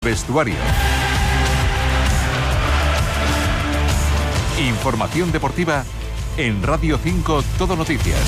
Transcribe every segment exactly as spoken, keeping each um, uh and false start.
vestuario. Información deportiva en Radio cinco Todo Noticias.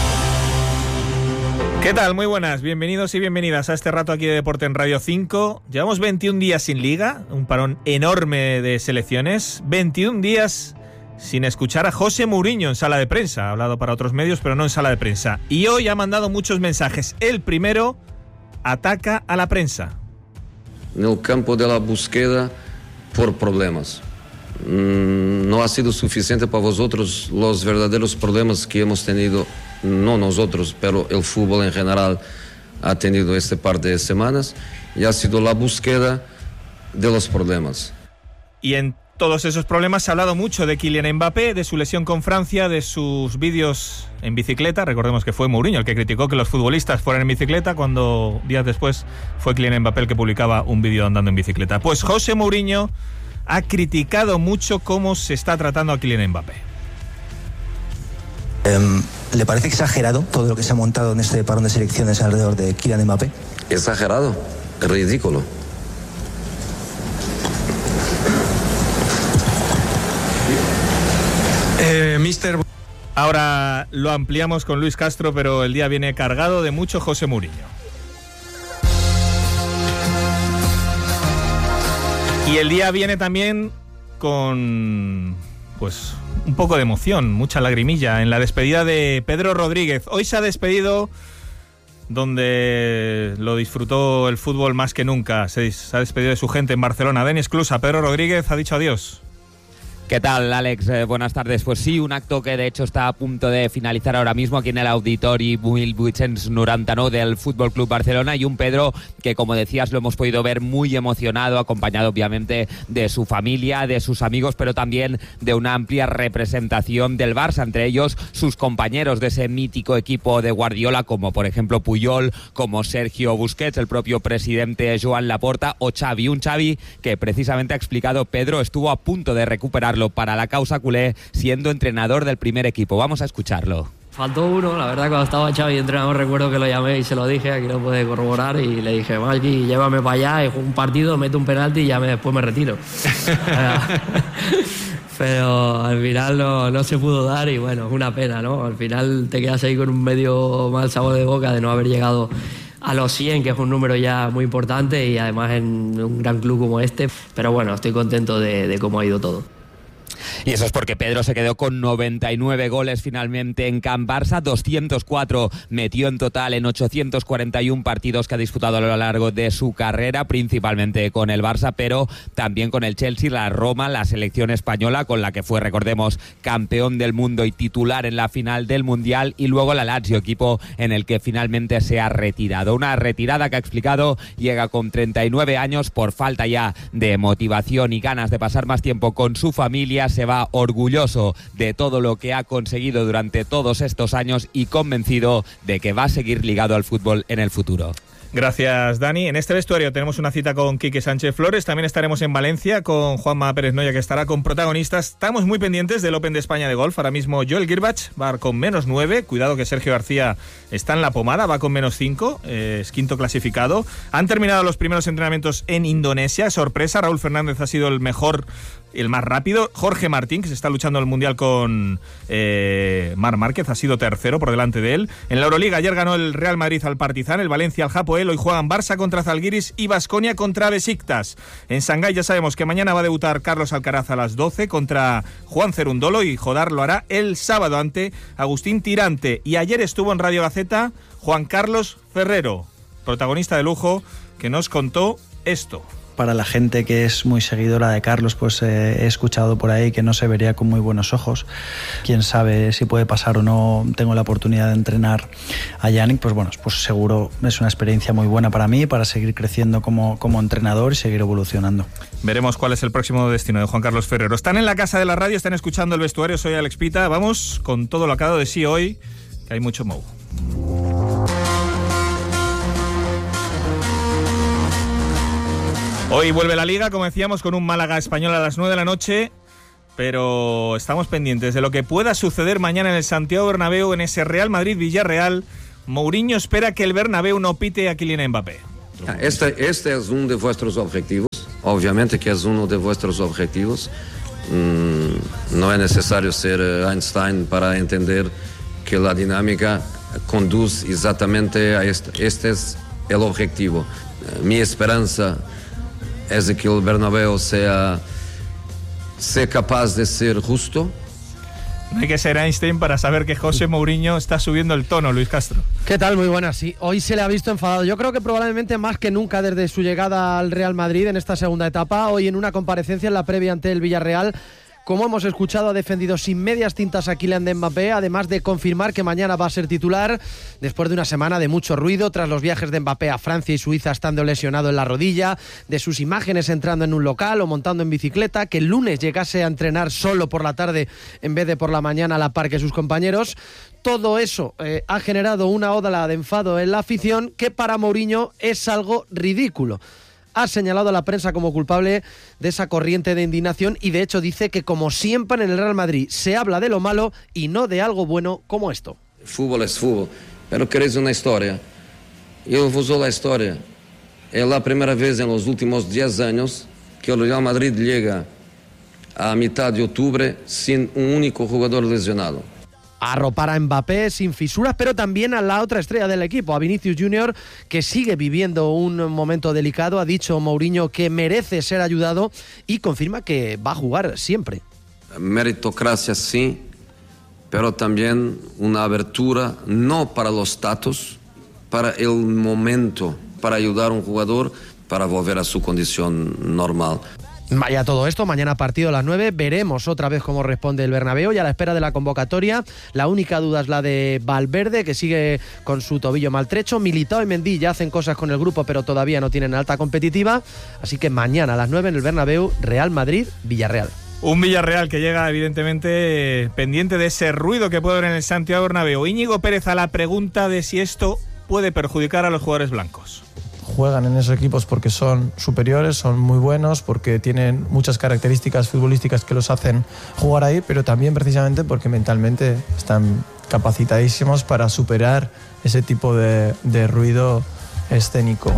¿Qué tal? Muy buenas, bienvenidos y bienvenidas a este rato aquí de deporte en Radio cinco. Llevamos veintiún días sin liga, un parón enorme de selecciones, veintiún días sin escuchar a José Mourinho en sala de prensa. Ha hablado para otros medios, pero no en sala de prensa. Y hoy ha mandado muchos mensajes. El primero ataca a la prensa. En el campo de la búsqueda por problemas. No ha sido suficiente para vosotros los verdaderos problemas que hemos tenido, no nosotros, pero el fútbol en general ha tenido este par de semanas, y ha sido la búsqueda de los problemas. Y en todos esos problemas se ha hablado mucho de Kylian Mbappé, de su lesión con Francia, de sus vídeos en bicicleta. Recordemos que fue Mourinho el que criticó que los futbolistas fueran en bicicleta, cuando días después fue Kylian Mbappé el que publicaba un vídeo andando en bicicleta. Pues José Mourinho ha criticado mucho cómo se está tratando a Kylian Mbappé. Um, ¿Le parece exagerado todo lo que se ha montado en este parón de selecciones alrededor de Kylian Mbappé? Exagerado, ridículo. Eh, mister Ahora lo ampliamos con Luis Castro, pero el día viene cargado de mucho José Mourinho. Y el día viene también con, pues, un poco de emoción, mucha lagrimilla en la despedida de Pedro Rodríguez. Hoy se ha despedido donde lo disfrutó el fútbol más que nunca. Se, se ha despedido de su gente en Barcelona. Denis Clusa, Pedro Rodríguez ha dicho adiós. ¿Qué tal, Alex? Eh, buenas tardes. Pues sí, un acto que de hecho está a punto de finalizar ahora mismo aquí en el Auditori mil vuit-cents noranta-nou del Fútbol Club Barcelona, y un Pedro que, como decías, lo hemos podido ver muy emocionado, acompañado obviamente de su familia, de sus amigos, pero también de una amplia representación del Barça, entre ellos sus compañeros de ese mítico equipo de Guardiola, como por ejemplo Puyol, como Sergio Busquets, el propio presidente Joan Laporta o Xavi. Un Xavi que precisamente ha explicado Pedro estuvo a punto de recuperar para la causa culé siendo entrenador del primer equipo. Vamos a escucharlo. Faltó uno, la verdad, cuando estaba Xavi entrenador, recuerdo que lo llamé y se lo dije, aquí lo puede corroborar, y le dije, Maggi, llévame para allá, y juego un partido, meto un penalti y ya me, después me retiro. Pero al final no, no se pudo dar, y bueno, es una pena, ¿no? Al final te quedas ahí con un medio mal sabor de boca de no haber llegado a los cien, que es un número ya muy importante, y además en un gran club como este. Pero bueno, estoy contento de, de cómo ha ido todo. Y eso es porque Pedro se quedó con noventa y nueve goles finalmente en Camp Barça, doscientos cuatro metió en total en ochocientos cuarenta y uno partidos que ha disputado a lo largo de su carrera, principalmente con el Barça, pero también con el Chelsea, la Roma, la selección española, con la que fue, recordemos, campeón del mundo y titular en la final del Mundial, y luego la Lazio, equipo en el que finalmente se ha retirado. Una retirada que ha explicado llega con treinta y nueve años por falta ya de motivación y ganas de pasar más tiempo con su familia. Se va orgulloso de todo lo que ha conseguido durante todos estos años y convencido de que va a seguir ligado al fútbol en el futuro. Gracias, Dani. En este vestuario tenemos una cita con Quique Sánchez Flores. También estaremos en Valencia con Juanma Pérez Noya, que estará con protagonistas. Estamos muy pendientes del Open de España de golf. Ahora mismo Joel Girbach va con menos nueve. Cuidado que Sergio García está en la pomada, va con menos cinco. Eh, es quinto clasificado. Han terminado los primeros entrenamientos en Indonesia. Sorpresa, Raúl Fernández ha sido el mejor, el más rápido. Jorge Martín, que se está luchando el Mundial con eh, Marc Márquez, ha sido tercero por delante de él. En la Euroliga ayer ganó el Real Madrid al Partizan, el Valencia al Hapoel. Hoy juegan Barça contra Zalgiris y Baskonia contra Besiktas. En Shanghái ya sabemos que mañana va a debutar Carlos Alcaraz a las doce contra Juan Cerundolo, y Jodar lo hará el sábado ante Agustín Tirante. Y ayer estuvo en Radio Gaceta Juan Carlos Ferrero, protagonista de lujo, que nos contó esto. Para la gente que es muy seguidora de Carlos, pues eh, he escuchado por ahí que no se vería con muy buenos ojos. Quién sabe si puede pasar o no. Tengo la oportunidad de entrenar a Yannick, pues bueno, pues seguro es una experiencia muy buena para mí, para seguir creciendo como, como entrenador y seguir evolucionando. Veremos cuál es el próximo destino de Juan Carlos Ferrero. Están en la casa de la radio, están escuchando el vestuario. Soy Alex Pita. Vamos con todo lo que ha dado de sí hoy, que hay mucho moho. Hoy vuelve la Liga, como decíamos, con un Málaga Español a las nueve de la noche, pero estamos pendientes de lo que pueda suceder mañana en el Santiago Bernabéu, en ese Real Madrid-Villarreal. Mourinho espera que el Bernabéu no pite a Kylian Mbappé. Este, este es uno de vuestros objetivos. obviamente que es uno de vuestros objetivos. Mm, no es necesario ser Einstein para entender que la dinámica conduce exactamente a esto. Este es el objetivo. Mi esperanza es de que el Bernabéu sea, sea capaz de ser justo. No hay que ser Einstein para saber que José Mourinho está subiendo el tono, Luis Castro. ¿Qué tal? Muy buenas, sí. Hoy se le ha visto enfadado. Yo creo que probablemente más que nunca desde su llegada al Real Madrid en esta segunda etapa. Hoy en una comparecencia en la previa ante el Villarreal, como hemos escuchado, ha defendido sin medias tintas a Kylian Mbappé, además de confirmar que mañana va a ser titular después de una semana de mucho ruido tras los viajes de Mbappé a Francia y Suiza estando lesionado en la rodilla, de sus imágenes entrando en un local o montando en bicicleta, que el lunes llegase a entrenar solo por la tarde en vez de por la mañana a la par que sus compañeros. Todo eso eh, ha generado una ola de enfado en la afición que para Mourinho es algo ridículo. Ha señalado a la prensa como culpable de esa corriente de indignación y de hecho dice que como siempre en el Real Madrid se habla de lo malo y no de algo bueno como esto. Fútbol es fútbol, pero queréis una historia. Yo os uso la historia. Es la primera vez en los últimos diez años que el Real Madrid llega a mitad de octubre sin un único jugador lesionado. Arropar a Mbappé sin fisuras, pero también a la otra estrella del equipo, a Vinicius Junior, que sigue viviendo un momento delicado. Ha dicho Mourinho que merece ser ayudado y confirma que va a jugar siempre. Meritocracia sí, pero también una abertura no para los status, para el momento, para ayudar a un jugador para volver a su condición normal. Vaya todo esto, mañana partido a las nueve, veremos otra vez cómo responde el Bernabéu y a la espera de la convocatoria. La única duda es la de Valverde, que sigue con su tobillo maltrecho. Militao y Mendy ya hacen cosas con el grupo, pero todavía no tienen alta competitiva. Así que mañana a las nueve en el Bernabéu, Real Madrid-Villarreal. Un Villarreal que llega evidentemente pendiente de ese ruido que puede haber en el Santiago Bernabéu. Íñigo Pérez a la pregunta de si esto puede perjudicar a los jugadores blancos. Juegan en esos equipos porque son superiores, son muy buenos, porque tienen muchas características futbolísticas que los hacen jugar ahí, pero también precisamente porque mentalmente están capacitadísimos para superar ese tipo de, de ruido escénico.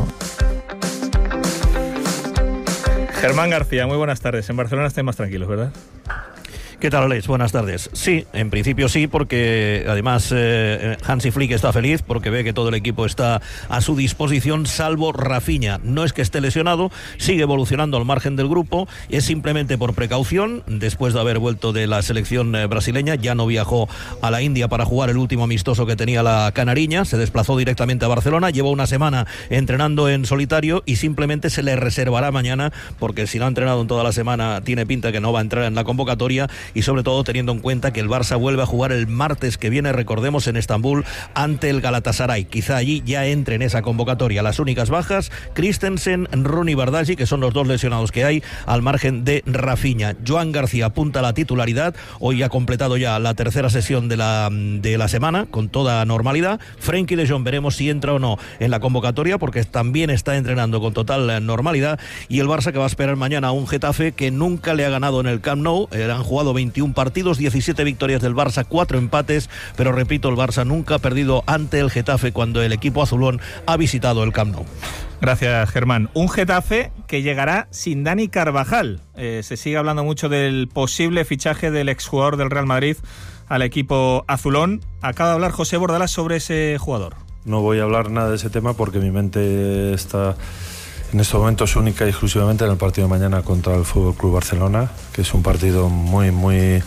Germán García, muy buenas tardes. En Barcelona estáis más tranquilos, ¿verdad? ¿Qué tal, Alex? Buenas tardes. Sí, en principio sí, porque además eh, Hansi Flick está feliz porque ve que todo el equipo está a su disposición, salvo Rafinha. No es que esté lesionado, sigue evolucionando al margen del grupo, es simplemente por precaución. Después de haber vuelto de la selección eh, brasileña, ya no viajó a la India para jugar el último amistoso que tenía la Canariña, se desplazó directamente a Barcelona, llevó una semana entrenando en solitario y simplemente se le reservará mañana, porque si no ha entrenado en toda la semana, tiene pinta que no va a entrar en la convocatoria. Y sobre todo teniendo en cuenta que el Barça vuelve a jugar el martes que viene, recordemos, en Estambul ante el Galatasaray. Quizá allí ya entre en esa convocatoria. Las únicas bajas, Christensen, Ronny Bardghji, que son los dos lesionados que hay, al margen de Rafinha. Joan García apunta a la titularidad. Hoy ha completado ya la tercera sesión de la, de la semana con toda normalidad. Frenkie de Jong veremos si entra o no en la convocatoria, porque también está entrenando con total normalidad. Y el Barça que va a esperar mañana a un Getafe que nunca le ha ganado en el Camp Nou. Eh, han jugado veintiún partidos, diecisiete victorias del Barça, cuatro empates, pero repito, el Barça nunca ha perdido ante el Getafe cuando el equipo azulón ha visitado el Camp Nou. Gracias, Germán. Un Getafe que llegará sin Dani Carvajal. Eh, se sigue hablando mucho del posible fichaje del exjugador del Real Madrid al equipo azulón. Acaba de hablar José Bordalás sobre ese jugador. No voy a hablar nada de ese tema porque mi mente está en estos momentos única y exclusivamente en el partido de mañana contra el F C Barcelona, que es un partido muy, muy,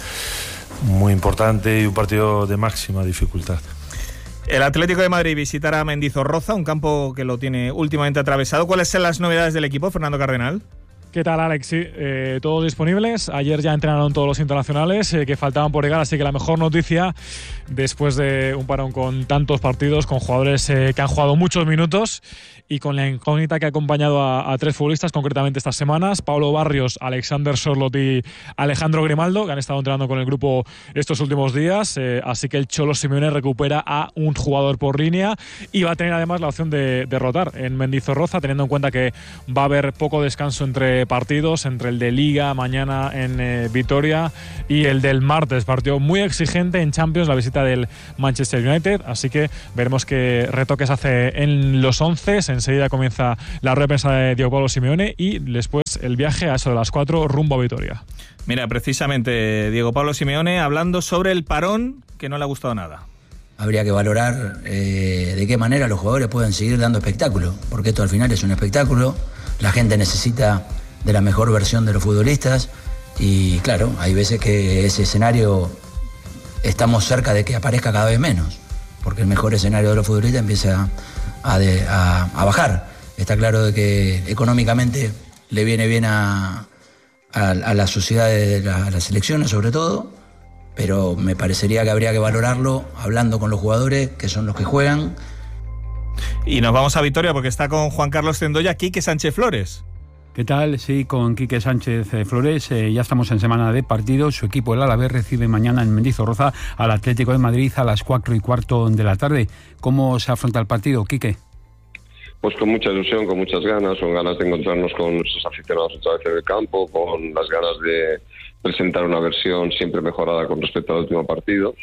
muy importante y un partido de máxima dificultad. El Atlético de Madrid visitará a Mendizorroza, un campo que lo tiene últimamente atravesado. ¿Cuáles son las novedades del equipo, Fernando Cardenal? ¿Qué tal, Alex? Sí, eh, todos disponibles. Ayer ya entrenaron todos los internacionales eh, que faltaban por llegar, así que la mejor noticia, después de un parón con tantos partidos, con jugadores eh, que han jugado muchos minutos y con la incógnita que ha acompañado a, a tres futbolistas, concretamente estas semanas, Pablo Barrios, Alexander Sorloth y Alejandro Grimaldo, que han estado entrenando con el grupo estos últimos días, eh, así que el Cholo Simeone recupera a un jugador por línea y va a tener además la opción de, de rotar en Mendizorroza, teniendo en cuenta que va a haber poco descanso entre partidos, entre el de Liga mañana en eh, Vitoria y el del martes, partido muy exigente en Champions, la visita del Manchester United, así que veremos qué retoques hace en los once. Enseguida comienza la rueda de prensa de Diego Pablo Simeone y después el viaje a eso de las cuatro rumbo a Vitoria. Mira, precisamente Diego Pablo Simeone hablando sobre el parón, que no le ha gustado nada. Habría que valorar eh, de qué manera los jugadores pueden seguir dando espectáculo, porque esto al final es un espectáculo, la gente necesita de la mejor versión de los futbolistas y claro, hay veces que ese escenario estamos cerca de que aparezca cada vez menos, porque el mejor escenario de los futbolistas empieza a, de, a, a bajar. Está claro de que económicamente le viene bien a, a, a la sociedad de la, a las selecciones sobre todo, pero me parecería que habría que valorarlo hablando con los jugadores, que son los que juegan. Y nos vamos a Vitoria porque está con Juan Carlos Cendoya, Quique Sánchez Flores. ¿Qué tal? Sí, con Quique Sánchez Flores. Eh, ya estamos en semana de partidos. Su equipo, el Alavés, recibe mañana en Mendizorroza al Atlético de Madrid a las cuatro y cuarto de la tarde. ¿Cómo se afronta el partido, Quique? Pues con mucha ilusión, con muchas ganas, con ganas de encontrarnos con nuestros aficionados otra vez en el campo, con las ganas de presentar una versión siempre mejorada con respecto al último partido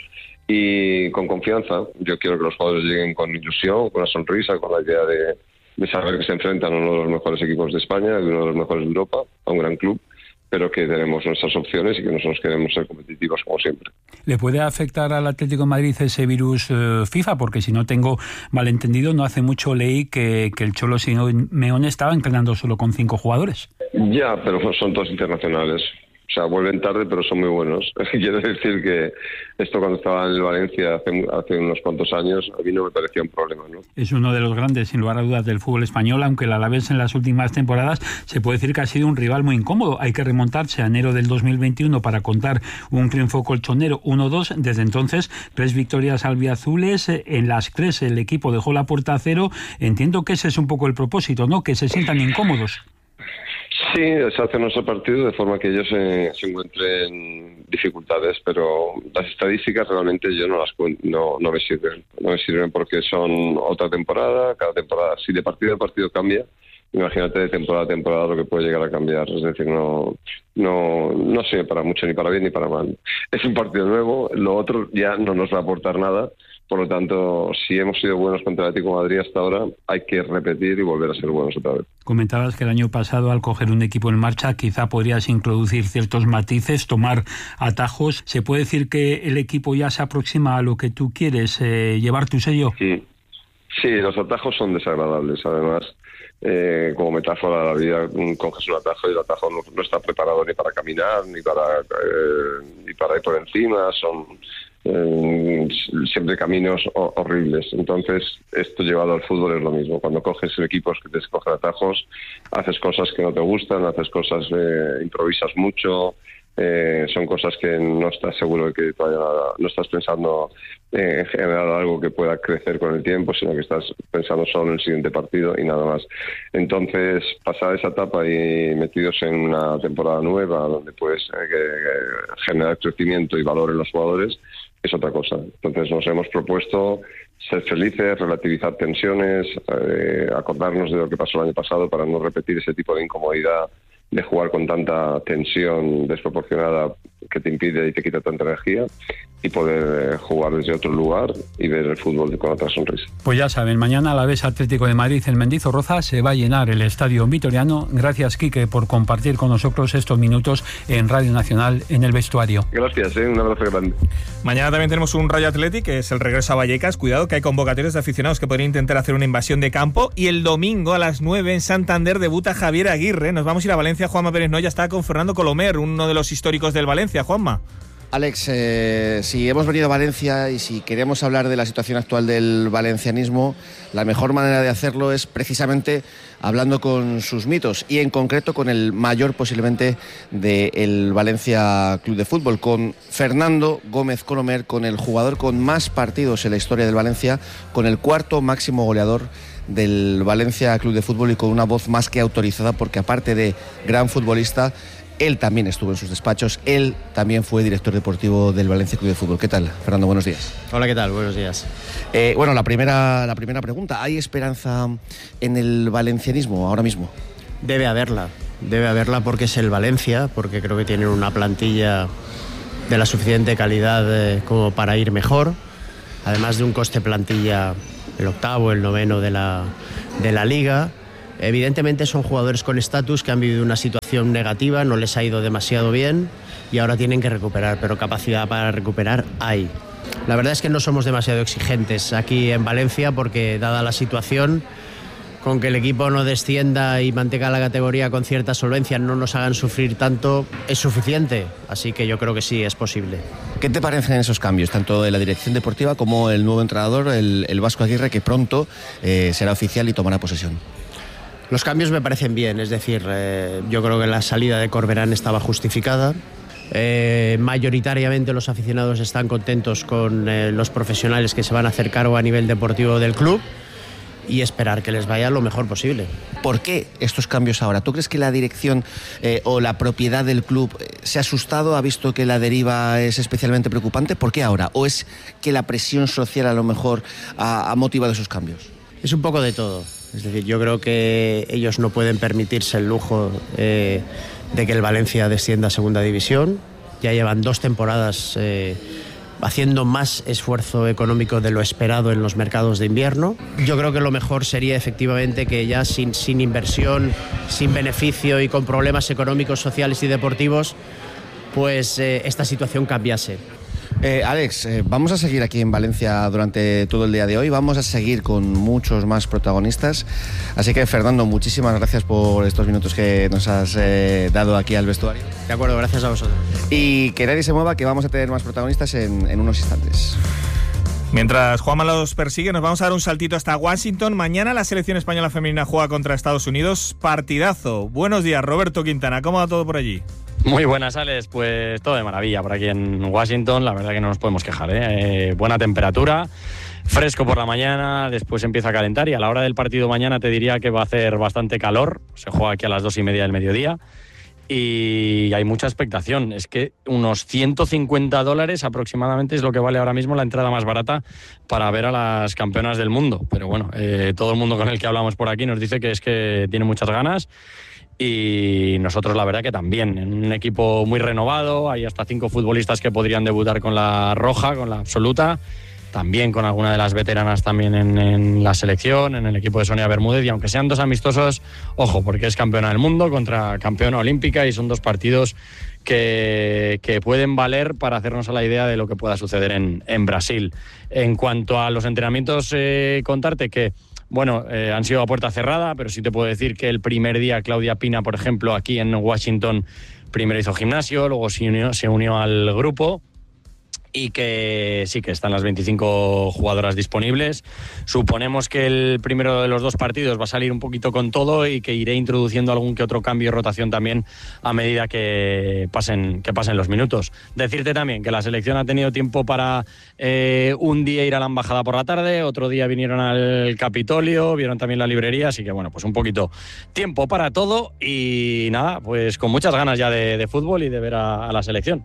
y con confianza. Yo quiero que los jugadores lleguen con ilusión, con una sonrisa, con la idea de, de saber que se enfrentan a uno de los mejores equipos de España, de uno de los mejores de Europa, a un gran club, pero que tenemos nuestras opciones y que nosotros queremos ser competitivos como siempre. ¿Le puede afectar al Atlético de Madrid ese virus eh, FIFA? Porque si no tengo malentendido, no hace mucho leí que, que el Cholo Simeone estaba entrenando solo con cinco jugadores. Ya, pero son todos internacionales. O sea, vuelven tarde, pero son muy buenos. Quiero decir que esto cuando estaba en el Valencia hace, hace unos cuantos años, a mí no me parecía un problema, ¿no? Es uno de los grandes, sin lugar a dudas, del fútbol español, aunque el Alavés en las últimas temporadas se puede decir que ha sido un rival muy incómodo. Hay que remontarse a enero del dos mil veintiuno para contar un triunfo colchonero uno dos. Desde entonces, tres victorias albiazules. En las tres el equipo dejó la puerta a cero. Entiendo que ese es un poco el propósito, ¿no? Que se sientan incómodos. Sí, se hace nuestro partido de forma que ellos se, se encuentren dificultades, pero las estadísticas realmente yo no las no, no me sirven. No me sirven porque son otra temporada, cada temporada, si de partido a partido cambia, imagínate de temporada a temporada lo que puede llegar a cambiar. Es decir, no no no sirve para mucho, ni para bien ni para mal. Es un partido nuevo, lo otro ya no nos va a aportar nada. Por lo tanto, si hemos sido buenos contra el Atlético de Madrid hasta ahora, hay que repetir y volver a ser buenos otra vez. Comentabas que el año pasado, al coger un equipo en marcha, quizá podrías introducir ciertos matices, tomar atajos. ¿Se puede decir que el equipo ya se aproxima a lo que tú quieres, eh, llevar tu sello? Sí, sí, los atajos son desagradables. Además, eh, como metáfora de la vida, coges un atajo y el atajo no, no está preparado ni para caminar, ni para, eh, ni para ir por encima. Son... Eh, siempre caminos horribles. Entonces, esto llevado al fútbol es lo mismo. Cuando coges equipos que te escogen atajos, haces cosas que no te gustan, haces cosas, eh, improvisas mucho, eh, son cosas que no estás seguro de que todavía no estás pensando en generar algo que pueda crecer con el tiempo, sino que estás pensando solo en el siguiente partido y nada más. Entonces, pasar esa etapa y metidos en una temporada nueva donde puedes eh, generar crecimiento y valor en los jugadores, es otra cosa. Entonces nos hemos propuesto ser felices, relativizar tensiones, eh, acordarnos de lo que pasó el año pasado para no repetir ese tipo de incomodidad de jugar con tanta tensión desproporcionada que te impide y te quita tanta energía, y poder eh, jugar desde otro lugar y ver el fútbol con otra sonrisa. Pues ya saben, mañana Alavés Atlético de Madrid en Mendizorroza, se va a llenar el estadio vitoriano. Gracias, Quique, por compartir con nosotros estos minutos en Radio Nacional en el vestuario. Gracias, ¿eh? Un abrazo grande. Mañana también tenemos un Rayo Athletic, que es el regreso a Vallecas. Cuidado que hay convocatorias de aficionados que podrían intentar hacer una invasión de campo. Y el domingo a las nueve en Santander debuta Javier Aguirre. Nos vamos a ir a Valencia. Juanma Pérez Noya está con Fernando Colomer, uno de los históricos del Valencia. Juanma. Alex, eh, si hemos venido a Valencia y si queremos hablar de la situación actual del valencianismo, la mejor manera de hacerlo es precisamente hablando con sus mitos, y en concreto con el mayor posiblemente del Valencia Club de Fútbol, con Fernando Gómez Colomer, con el jugador con más partidos en la historia del Valencia, con el cuarto máximo goleador del Valencia Club de Fútbol y con una voz más que autorizada, porque aparte de gran futbolista, él también estuvo en sus despachos, él también fue director deportivo del Valencia Club de Fútbol. ¿Qué tal, Fernando? Buenos días. Hola, ¿qué tal? Buenos días. Eh, bueno, la primera, la primera pregunta, ¿hay esperanza en el valencianismo ahora mismo? Debe haberla, debe haberla porque es el Valencia, porque creo que tienen una plantilla de la suficiente calidad eh, como para ir mejor, además de un coste plantilla el octavo, el noveno de la, de la Liga. Evidentemente son jugadores con estatus que han vivido una situación negativa, no les ha ido demasiado bien y ahora tienen que recuperar, pero capacidad para recuperar hay. La verdad es que no somos demasiado exigentes aquí en Valencia porque, dada la situación, con que el equipo no descienda y mantenga la categoría con cierta solvencia, no nos hagan sufrir tanto, es suficiente. Así que yo creo que sí, es posible. ¿Qué te parecen esos cambios, tanto de la dirección deportiva como el nuevo entrenador, el, el Vasco Aguirre, que pronto eh, será oficial y tomará posesión? Los cambios me parecen bien, es decir, eh, yo creo que la salida de Corberán estaba justificada. Eh, mayoritariamente los aficionados están contentos con eh, los profesionales que se van a hacer cargo a nivel deportivo del club y esperar que les vaya lo mejor posible. ¿Por qué estos cambios ahora? ¿Tú crees que la dirección eh, o la propiedad del club se ha asustado, ha visto que la deriva es especialmente preocupante? ¿Por qué ahora? ¿O es que la presión social a lo mejor ha, ha motivado esos cambios? Es un poco de todo. Es decir, yo creo que ellos no pueden permitirse el lujo eh, de que el Valencia descienda a segunda división. Ya llevan dos temporadas eh, haciendo más esfuerzo económico de lo esperado en los mercados de invierno. Yo creo que lo mejor sería efectivamente que ya sin, sin inversión, sin beneficio y con problemas económicos, sociales y deportivos, pues eh, esta situación cambiase. Eh, Alex, eh, vamos a seguir aquí en Valencia durante todo el día de hoy, vamos a seguir con muchos más protagonistas, así que Fernando, muchísimas gracias por estos minutos que nos has eh, dado aquí al vestuario. De acuerdo, gracias a vosotros. Y que nadie se mueva, que vamos a tener más protagonistas en, en unos instantes. Mientras Juanma los persigue, nos vamos a dar un saltito hasta Washington. Mañana la selección española femenina juega contra Estados Unidos. Partidazo. Buenos días, Roberto Quintana. ¿Cómo va todo por allí? Muy buenas, Alex. Pues todo de maravilla por aquí en Washington. La verdad que no nos podemos quejar, ¿eh? Eh, buena temperatura, fresco por la mañana, después empieza a calentar y a la hora del partido mañana te diría que va a hacer bastante calor. Se juega aquí a las dos y media del mediodía y hay mucha expectación. Es que unos ciento cincuenta dólares aproximadamente es lo que vale ahora mismo la entrada más barata para ver a las campeonas del mundo. Pero bueno, eh, todo el mundo con el que hablamos por aquí nos dice que es que tiene muchas ganas. Y nosotros la verdad que también, en un equipo muy renovado, hay hasta cinco futbolistas que podrían debutar con la roja, con la absoluta, también con alguna de las veteranas también en, en la selección, en el equipo de Sonia Bermúdez, y aunque sean dos amistosos, ojo, porque es campeona del mundo contra campeona olímpica y son dos partidos que, que pueden valer para hacernos a la idea de lo que pueda suceder en, en Brasil. En cuanto a los entrenamientos, eh, contarte que Bueno, eh, han sido a puerta cerrada, pero sí te puedo decir que el primer día Claudia Pina, por ejemplo, aquí en Washington, primero hizo gimnasio, luego se unió, se unió al grupo y que sí que están las veinticinco jugadoras disponibles. Suponemos que el primero de los dos partidos va a salir un poquito con todo y que iré introduciendo algún que otro cambio y rotación también a medida que pasen, que pasen los minutos. Decirte también que la selección ha tenido tiempo para eh, un día ir a la embajada por la tarde, otro día vinieron al Capitolio, vieron también la librería, así que bueno, pues un poquito tiempo para todo y nada, pues con muchas ganas ya de, de fútbol y de ver a, a la selección.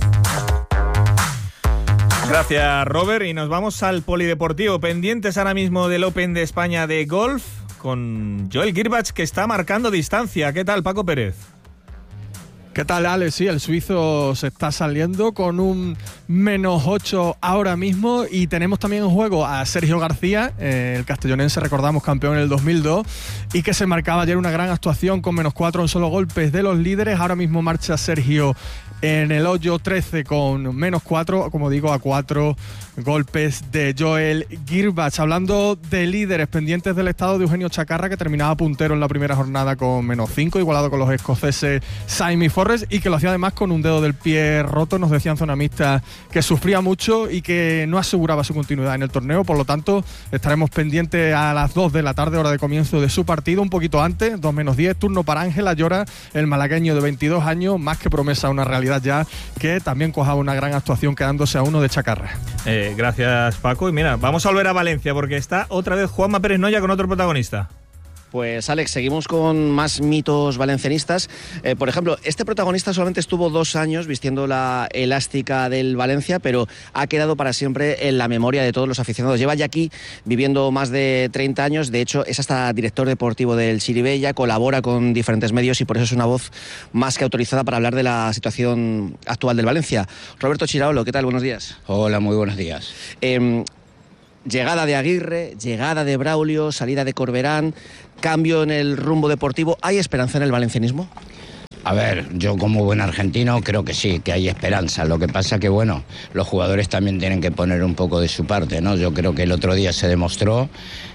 Gracias, Robert. Y nos vamos al polideportivo. Pendientes ahora mismo del Open de España de golf con Joel Girbach, que está marcando distancia. ¿Qué tal, Paco Pérez? ¿Qué tal, Alex? Sí, el suizo se está saliendo con un menos ocho ahora mismo y tenemos también en juego a Sergio García, eh, el castellonense, recordamos, campeón en el dos mil dos y que se marcaba ayer una gran actuación con menos cuatro en solo golpes de los líderes. Ahora mismo marcha Sergio en el hoyo trece con menos cuatro, como digo, a cuatro golpes de Joel Girbach. Hablando de líderes, pendientes del estado de Eugenio Chacarra, que terminaba puntero en la primera jornada con menos cinco, igualado con los escoceses Saimi y Forrest, y que lo hacía además con un dedo del pie roto. Nos decían zona mixta que sufría mucho y que no aseguraba su continuidad en el torneo. Por lo tanto, estaremos pendientes a las dos de la tarde, hora de comienzo de su partido, un poquito antes, dos menos diez, turno para Ángel Ayora, el malagueño de veintidós años, más que promesa, una realidad ya, que también cojaba una gran actuación quedándose a uno de Chacarra. Eh, gracias, Paco. Y mira, vamos a volver a Valencia porque está otra vez Juanma Pérez Noya con otro protagonista. Pues Alex, seguimos con más mitos valencianistas. Eh, por ejemplo, este protagonista solamente estuvo dos años vistiendo la elástica del Valencia, pero ha quedado para siempre en la memoria de todos los aficionados. Lleva ya aquí viviendo más de treinta años, de hecho es hasta director deportivo del Chirivella, colabora con diferentes medios y por eso es una voz más que autorizada para hablar de la situación actual del Valencia. Roberto Chiraolo, ¿qué tal? Buenos días. Hola, muy buenos días. Eh, llegada de Aguirre, llegada de Braulio, salida de Corberán, cambio en el rumbo deportivo. ¿Hay esperanza en el valencianismo? A ver, yo como buen argentino creo que sí, que hay esperanza. Lo que pasa que, bueno, los jugadores también tienen que poner un poco de su parte, ¿no? Yo creo que el otro día se demostró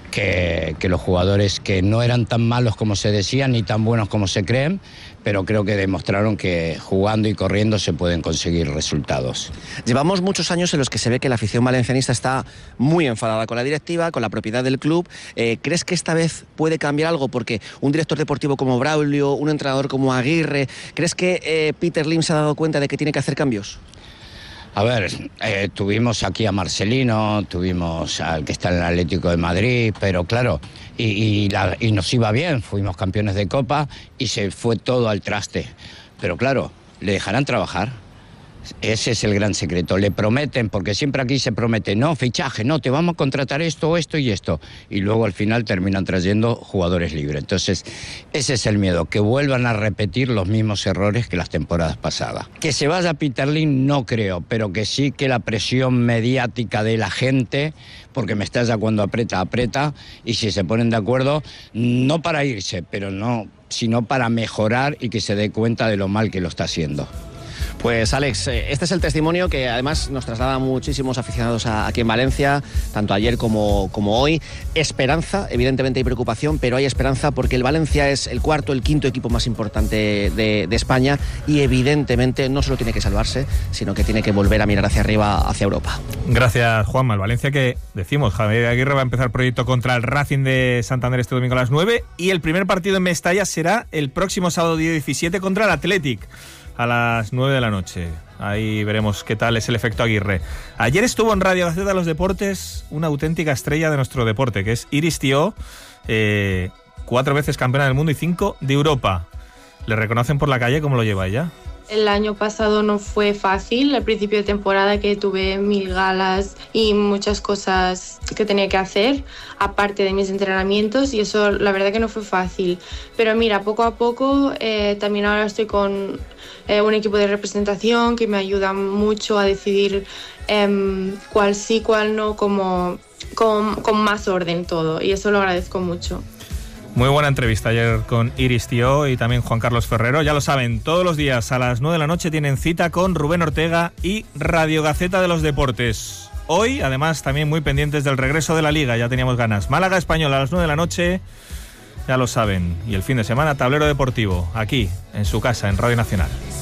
que, que los jugadores que no eran tan malos como se decían ni tan buenos como se creen, pero creo que demostraron que jugando y corriendo se pueden conseguir resultados. Llevamos muchos años en los que se ve que la afición valencianista está muy enfadada con la directiva, con la propiedad del club. Eh, ¿Crees que esta vez puede cambiar algo? Porque un director deportivo como Braulio, un entrenador como Aguirre, ¿crees que eh, Peter Lim se ha dado cuenta de que tiene que hacer cambios? A ver, eh, tuvimos aquí a Marcelino, tuvimos al que está en el Atlético de Madrid, pero claro, y, y, la, y nos iba bien, fuimos campeones de Copa y se fue todo al traste. Pero claro, ¿le dejarán trabajar? Ese es el gran secreto. Le prometen, porque siempre aquí se promete, no, fichaje, no, te vamos a contratar esto, esto y esto. Y luego al final terminan trayendo jugadores libres. Entonces, ese es el miedo, que vuelvan a repetir los mismos errores que las temporadas pasadas. Que se vaya Peter Lim, no creo, pero que sí que la presión mediática de la gente, porque Mestalla cuando aprieta, aprieta, y si se ponen de acuerdo, no para irse, pero no, sino para mejorar y que se dé cuenta de lo mal que lo está haciendo. Pues Alex, este es el testimonio que además nos traslada muchísimos aficionados a, aquí en Valencia, tanto ayer como, como hoy. Esperanza, evidentemente hay preocupación, pero hay esperanza porque el Valencia es el cuarto, el quinto equipo más importante de, de España y evidentemente no solo tiene que salvarse, sino que tiene que volver a mirar hacia arriba, hacia Europa. Gracias, Juanma. El Valencia que, decimos, Javier Aguirre va a empezar proyecto contra el Racing de Santander este domingo a las nueve y el primer partido en Mestalla será el próximo sábado día diecisiete contra el Athletic a las nueve de la noche. Ahí veremos qué tal es el efecto Aguirre. Ayer estuvo en Radio Gaceta de los Deportes una auténtica estrella de nuestro deporte, que es Iris Tió, eh, cuatro veces campeona del mundo y cinco de Europa. ¿Le reconocen por la calle? ¿Cómo lo lleva ella? El año pasado no fue fácil, al principio de temporada que tuve mil galas y muchas cosas que tenía que hacer, aparte de mis entrenamientos, y eso la verdad que no fue fácil. Pero mira, poco a poco eh, también ahora estoy con eh, un equipo de representación que me ayuda mucho a decidir eh, cuál sí, cuál no, como, con, con más orden todo, y eso lo agradezco mucho. Muy buena entrevista ayer con Iris Tió y también Juan Carlos Ferrero. Ya lo saben, todos los días a las nueve de la noche tienen cita con Rubén Ortega y Radio Gaceta de los Deportes. Hoy, además, también muy pendientes del regreso de la Liga, ya teníamos ganas. Málaga Español a las nueve de la noche, ya lo saben. Y el fin de semana, Tablero Deportivo, aquí, en su casa, en Radio Nacional.